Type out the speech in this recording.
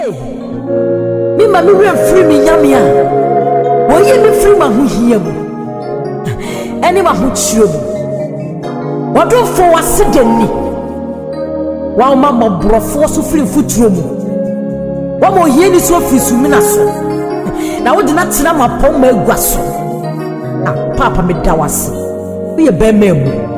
Me ma me free me yamia. Wo ye me free ma hu hia mu. Eni ma hu chiro mu. Wodo fo wasedani. Wa ma mobrofo so free futuro mu. Wa mo hie ni so free su mi na so. Na wo de na tena ma pon ma agua so. Ah papa me da wase. We ye be memu.